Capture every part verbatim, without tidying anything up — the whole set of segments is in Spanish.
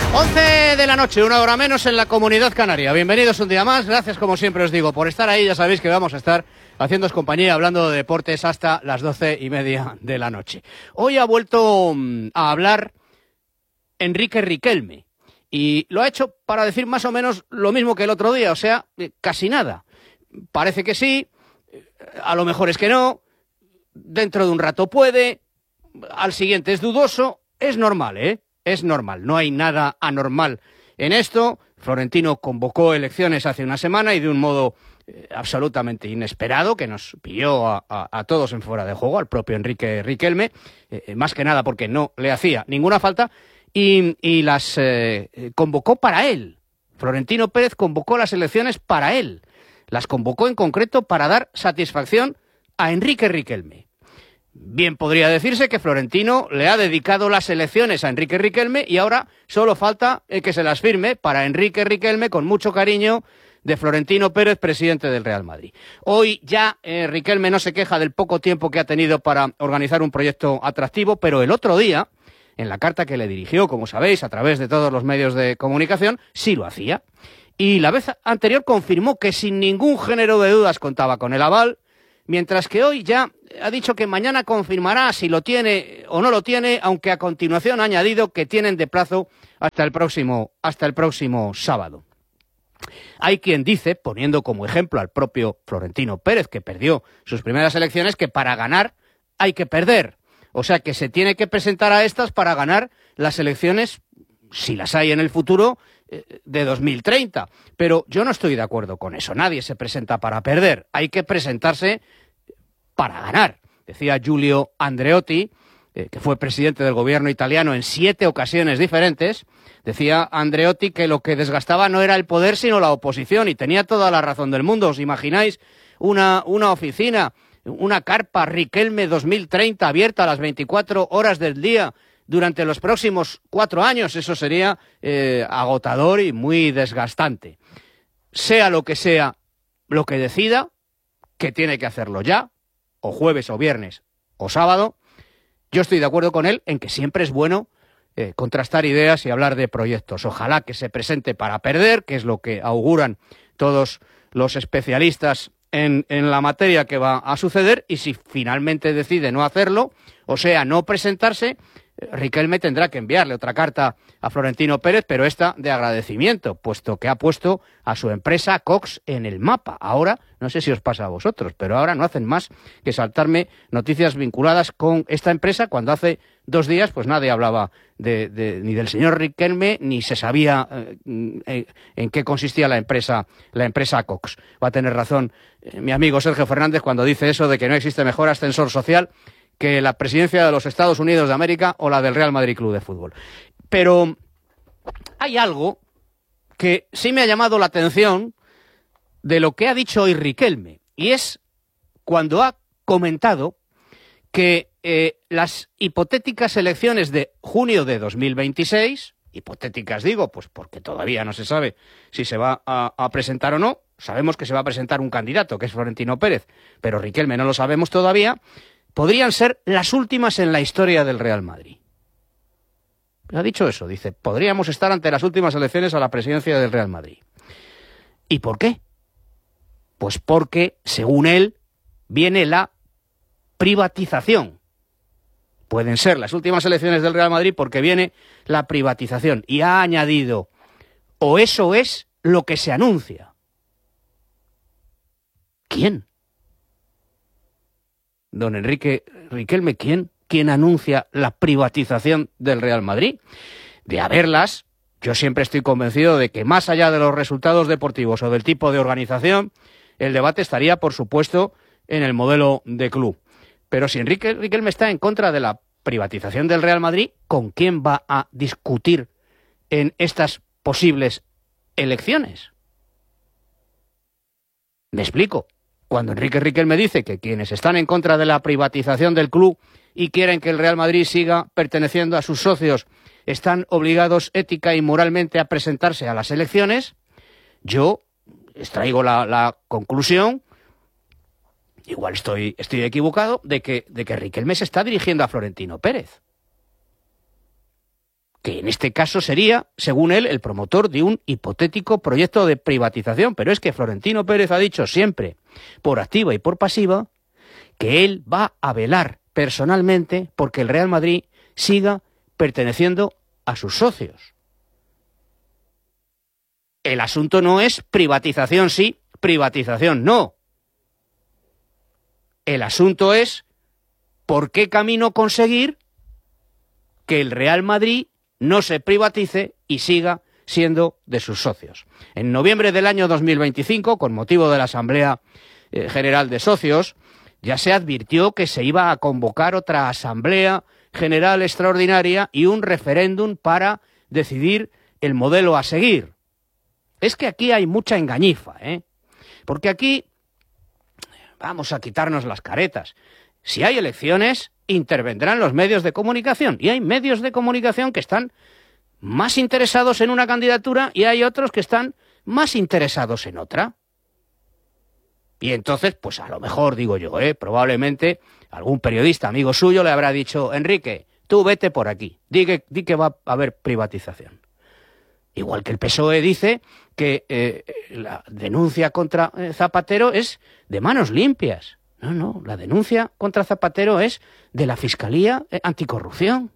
once de la noche, una hora menos en la Comunidad Canaria. Bienvenidos un día más. Gracias, como siempre os digo, por estar ahí. Ya sabéis que vamos a estar haciéndoos compañía, hablando de deportes hasta las doce y media de la noche. Hoy ha vuelto a hablar Enrique Riquelme. Y lo ha hecho para decir más o menos lo mismo que el otro día, o sea, casi nada. Parece que sí, a lo mejor es que no, dentro de un rato puede, al siguiente es dudoso. Es normal, ¿eh? Es normal, no hay nada anormal en esto. Florentino convocó elecciones hace una semana y de un modo eh, absolutamente inesperado, que nos pilló a, a, a todos en fuera de juego, al propio Enrique Riquelme, eh, más que nada porque no le hacía ninguna falta, y, y las eh, convocó para él. Florentino Pérez convocó las elecciones para él. Las convocó en concreto para dar satisfacción a Enrique Riquelme. Bien podría decirse que Florentino le ha dedicado las elecciones a Enrique Riquelme y ahora solo falta eh, que se las firme para Enrique Riquelme, con mucho cariño, de Florentino Pérez, presidente del Real Madrid. Hoy ya eh, Riquelme no se queja del poco tiempo que ha tenido para organizar un proyecto atractivo, pero el otro día, en la carta que le dirigió, como sabéis, a través de todos los medios de comunicación, sí lo hacía. Y la vez anterior confirmó que sin ningún género de dudas contaba con el aval, mientras que hoy ya ha dicho que mañana confirmará si lo tiene o no lo tiene, aunque a continuación ha añadido que tienen de plazo hasta el próximo, hasta el próximo sábado. Hay quien dice, poniendo como ejemplo al propio Florentino Pérez, que perdió sus primeras elecciones, que para ganar hay que perder. O sea, que se tiene que presentar a estas para ganar las elecciones, si las hay en el futuro, de dos mil treinta. Pero yo no estoy de acuerdo con eso. Nadie se presenta para perder. Hay que presentarse para ganar. Decía Giulio Andreotti, eh, que fue presidente del gobierno italiano en siete ocasiones diferentes. Decía Andreotti que lo que desgastaba no era el poder sino la oposición, y tenía toda la razón del mundo. ¿Os imagináis una, una oficina, una carpa Riquelme dos mil treinta abierta a las veinticuatro horas del día durante los próximos cuatro años? Eso sería eh, agotador y muy desgastante. Sea lo que sea lo que decida, que tiene que hacerlo ya, o jueves o viernes o sábado, yo estoy de acuerdo con él en que siempre es bueno eh, contrastar ideas y hablar de proyectos. Ojalá que se presente para perder, que es lo que auguran todos los especialistas en, en la materia que va a suceder, y si finalmente decide no hacerlo, o sea, no presentarse, Riquelme tendrá que enviarle otra carta a Florentino Pérez, pero esta de agradecimiento, puesto que ha puesto a su empresa Cox en el mapa. Ahora, no sé si os pasa a vosotros, pero ahora no hacen más que saltarme noticias vinculadas con esta empresa, cuando hace dos días pues nadie hablaba de, de, ni del señor Riquelme, ni se sabía eh, en, en qué consistía la empresa, la empresa Cox. Va a tener razón eh, mi amigo Sergio Fernández cuando dice eso de que no existe mejor ascensor social que la presidencia de los Estados Unidos de América o la del Real Madrid Club de Fútbol. Pero hay algo que sí me ha llamado la atención de lo que ha dicho hoy Riquelme, y es cuando ha comentado que eh, las hipotéticas elecciones de junio de dos mil veintiséis, hipotéticas digo, pues porque todavía no se sabe si se va a, a presentar o no. Sabemos que se va a presentar un candidato, que es Florentino Pérez, pero Riquelme no lo sabemos todavía. Podrían ser las últimas en la historia del Real Madrid. Ha dicho eso, dice, podríamos estar ante las últimas elecciones a la presidencia del Real Madrid. ¿Y por qué? Pues porque, según él, viene la privatización. Pueden ser las últimas elecciones del Real Madrid porque viene la privatización. Y ha añadido, o eso es lo que se anuncia. ¿Quién? Don Enrique Riquelme, ¿quién? ¿Quién anuncia la privatización del Real Madrid? De haberlas, yo siempre estoy convencido de que más allá de los resultados deportivos o del tipo de organización, el debate estaría, por supuesto, en el modelo de club. Pero si Enrique Riquelme está en contra de la privatización del Real Madrid, ¿con quién va a discutir en estas posibles elecciones? Me explico. Cuando Enrique Riquelme dice que quienes están en contra de la privatización del club y quieren que el Real Madrid siga perteneciendo a sus socios están obligados ética y moralmente a presentarse a las elecciones, yo extraigo la, la conclusión, igual estoy, estoy equivocado, de que, de que Riquelme se está dirigiendo a Florentino Pérez. que en este caso sería, según él, el promotor de un hipotético proyecto de privatización. Pero es que Florentino Pérez ha dicho siempre, por activa y por pasiva, que él va a velar personalmente porque el Real Madrid siga perteneciendo a sus socios. El asunto no es privatización sí, privatización no. El asunto es por qué camino conseguir que el Real Madrid no se privatice y siga siendo de sus socios. En noviembre del año dos mil veinticinco, con motivo de la Asamblea eh, General de Socios, ya se advirtió que se iba a convocar otra Asamblea General Extraordinaria y un referéndum para decidir el modelo a seguir. Es que aquí hay mucha engañifa, ¿eh? Porque aquí vamos a quitarnos las caretas. Si hay elecciones, intervendrán los medios de comunicación. Y hay medios de comunicación que están más interesados en una candidatura y hay otros que están más interesados en otra. Y entonces, pues a lo mejor, digo yo, ¿eh? probablemente algún periodista amigo suyo le habrá dicho, Enrique, tú vete por aquí, di que, di que va a haber privatización. Igual que el P S O E dice que eh, la denuncia contra eh, Zapatero es de manos limpias. No, no, la denuncia contra Zapatero es de la Fiscalía Anticorrupción.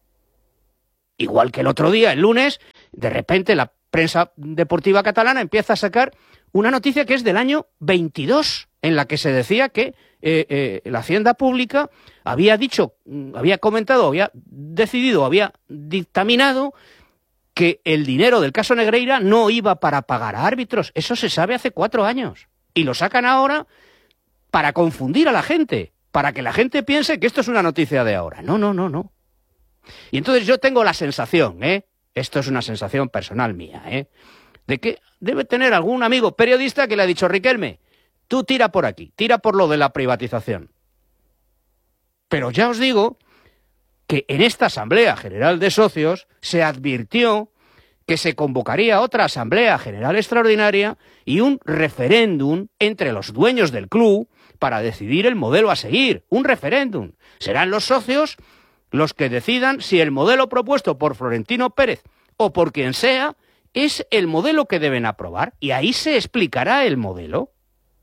Igual que el otro día, el lunes, de repente la prensa deportiva catalana empieza a sacar una noticia que es del año veintidós, en la que se decía que eh, eh, la Hacienda Pública había dicho, había comentado, había decidido, había dictaminado que el dinero del caso Negreira no iba para pagar a árbitros. Eso se sabe hace cuatro años. Y lo sacan ahora para confundir a la gente, para que la gente piense que esto es una noticia de ahora. No, no, no, no. Y entonces yo tengo la sensación, ¿eh? Esto es una sensación personal mía, ¿eh? De que debe tener algún amigo periodista que le ha dicho, Riquelme, tú tira por aquí, tira por lo de la privatización. Pero ya os digo que en esta Asamblea General de Socios se advirtió que se convocaría otra Asamblea General Extraordinaria y un referéndum entre los dueños del club para decidir el modelo a seguir. Un referéndum. Serán los socios los que decidan si el modelo propuesto por Florentino Pérez o por quien sea es el modelo que deben aprobar. Y ahí se explicará el modelo.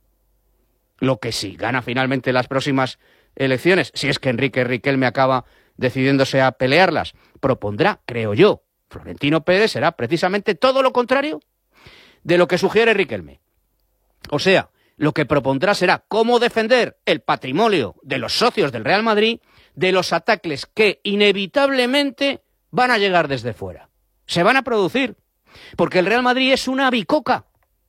Lo que sí gana finalmente las próximas elecciones, si es que Enrique Riquelme acaba decidiéndose a pelearlas, propondrá, creo yo, Florentino Pérez será precisamente todo lo contrario de lo que sugiere Riquelme. O sea, lo que propondrá será cómo defender el patrimonio de los socios del Real Madrid de los ataques que inevitablemente van a llegar desde fuera. Se van a producir, porque el Real Madrid es una bicoca,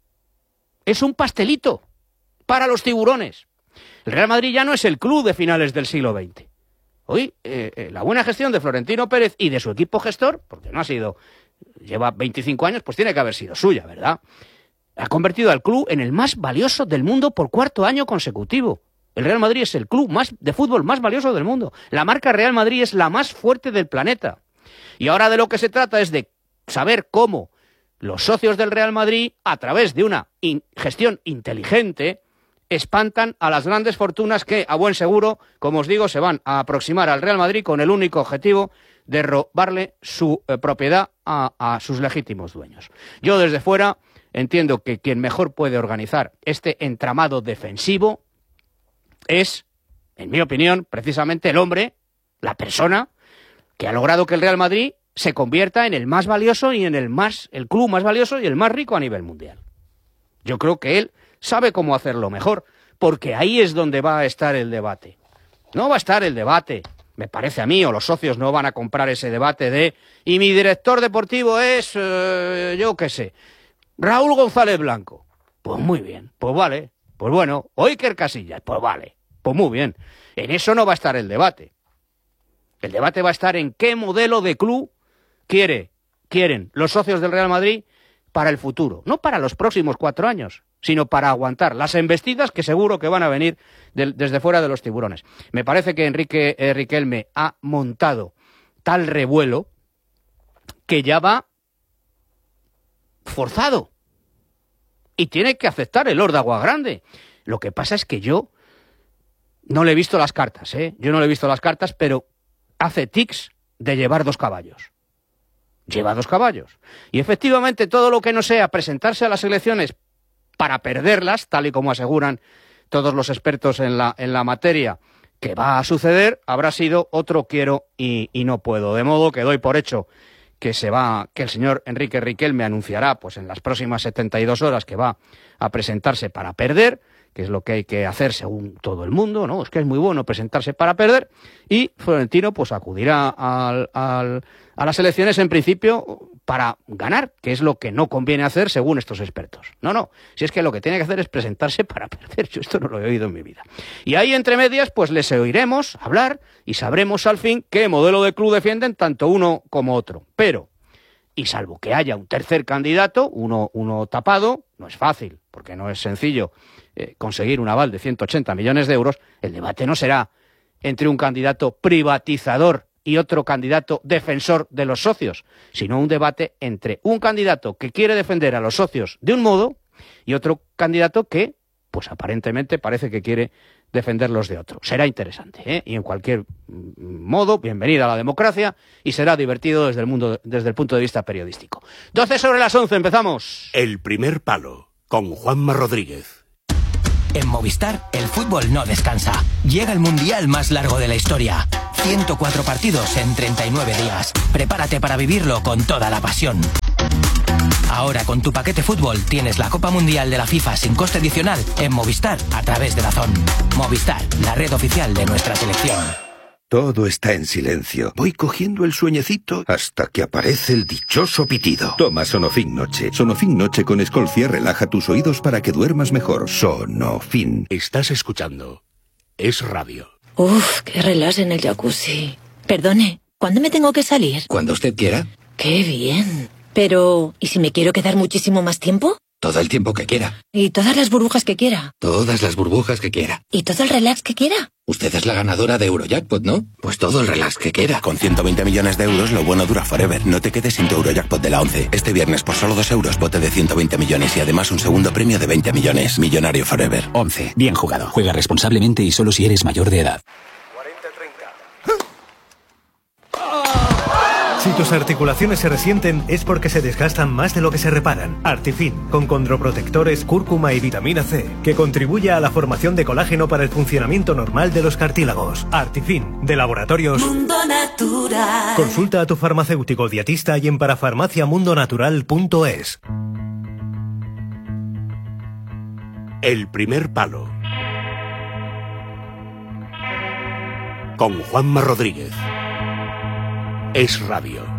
es un pastelito para los tiburones. El Real Madrid ya no es el club de finales del siglo veinte. Hoy, eh, eh, la buena gestión de Florentino Pérez y de su equipo gestor, porque no ha sido, lleva veinticinco años, pues tiene que haber sido suya, ¿verdad? Ha convertido al club en el más valioso del mundo por cuarto año consecutivo. El Real Madrid es el club más de fútbol más valioso del mundo. La marca Real Madrid es la más fuerte del planeta. Y ahora de lo que se trata es de saber cómo los socios del Real Madrid, a través de una in- gestión inteligente, espantan a las grandes fortunas que, a buen seguro, como os digo, se van a aproximar al Real Madrid con el único objetivo de robarle su eh, propiedad a, a sus legítimos dueños. Yo desde fuera entiendo que quien mejor puede organizar este entramado defensivo es, en mi opinión, precisamente el hombre, la persona, que ha logrado que el Real Madrid se convierta en el más valioso y en el más, el club más valioso y el más rico a nivel mundial. Yo creo que él sabe cómo hacerlo mejor, porque ahí es donde va a estar el debate. No va a estar el debate, me parece a mí, o los socios no van a comprar ese debate de y mi director deportivo es, eh, yo qué sé, Raúl González Blanco. Pues muy bien, pues vale, pues bueno, o Iker Casillas, pues vale, pues muy bien. En eso no va a estar el debate. El debate va a estar en qué modelo de club quiere, quieren los socios del Real Madrid para el futuro, no para los próximos cuatro años, sino para aguantar las embestidas que seguro que van a venir de, desde fuera de los tiburones. Me parece que Enrique eh, Riquelme ha montado tal revuelo que ya va forzado y tiene que aceptar el Lord Agua Grande. Lo que pasa es que yo no le he visto las cartas, ¿eh? Yo no le he visto las cartas, pero hace tics de llevar dos caballos. lleva dos caballos. Y efectivamente todo lo que no sea presentarse a las elecciones para perderlas, tal y como aseguran todos los expertos en la, en la materia, que va a suceder, habrá sido otro quiero y, y no puedo. De modo que doy por hecho que se va, que el señor Enrique Riquelme anunciará pues en las próximas setenta y dos horas que va a presentarse para perder, que es lo que hay que hacer según todo el mundo, ¿no? Es que es muy bueno presentarse para perder, y Florentino pues acudirá al, al, a las elecciones en principio para ganar, que es lo que no conviene hacer según estos expertos. No, no, si es que lo que tiene que hacer es presentarse para perder. Yo esto no lo he oído en mi vida. Y ahí entre medias pues les oiremos hablar y sabremos al fin qué modelo de club defienden tanto uno como otro. Pero, y salvo que haya un tercer candidato, uno, uno tapado, no es fácil, porque no es sencillo eh, conseguir un aval de ciento ochenta millones de euros, el debate no será entre un candidato privatizador y otro candidato defensor de los socios, sino un debate entre un candidato que quiere defender a los socios de un modo y otro candidato que, pues aparentemente parece que quiere defenderlos de otro. Será interesante, ¿eh? Y en cualquier modo, bienvenida a la democracia, y será divertido desde el mundo, desde el punto de vista periodístico. doce sobre las once, empezamos. El primer palo, con Juanma Rodríguez. En Movistar, el fútbol no descansa. Llega el mundial más largo de la historia. ciento cuatro partidos en treinta y nueve días. Prepárate para vivirlo con toda la pasión. Ahora con tu paquete fútbol tienes la Copa Mundial de la FIFA sin coste adicional en Movistar a través de DAZN. Movistar, la red oficial de nuestra selección. Todo está en silencio. Voy cogiendo el sueñecito hasta que aparece el dichoso pitido. Toma Sonofin Noche. Sonofin Noche con Escolcia relaja tus oídos para que duermas mejor. Sonofin. Estás escuchando Es Radio. Uf, qué relax en el jacuzzi. Perdone, ¿cuándo me tengo que salir? Cuando usted quiera. Qué bien. Pero, ¿y si me quiero quedar muchísimo más tiempo? Todo el tiempo que quiera. ¿Y todas las burbujas que quiera? Todas las burbujas que quiera. ¿Y todo el relax que quiera? Usted es la ganadora de Eurojackpot, ¿no? Pues todo el relax que quiera. Con ciento veinte millones de euros, lo bueno dura forever. No te quedes sin tu Eurojackpot de la once. Este viernes, por solo dos euros, bote de ciento veinte millones y además un segundo premio de veinte millones. Millonario forever. once. Bien jugado. Juega responsablemente y solo si eres mayor de edad. cuarenta treinta. Si tus articulaciones se resienten es porque se desgastan más de lo que se reparan. Artifin, con condroprotectores, cúrcuma y vitamina C, que contribuye a la formación de colágeno para el funcionamiento normal de los cartílagos. Artifin, de Laboratorios Mundo Natural. Consulta a tu farmacéutico dietista y en parafarmacia mundo natural punto es. El primer palo, con Juanma Rodríguez. Es Radio.